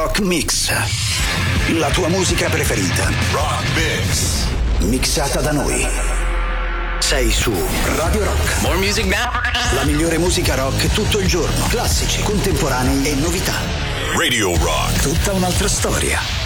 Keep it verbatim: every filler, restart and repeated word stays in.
Rock Mix. La tua musica preferita. Rock Mix. Mixata da noi. Sei su Radio Rock. More music now. La migliore musica rock tutto il giorno. Classici, contemporanei e novità. Radio Rock. Tutta un'altra storia.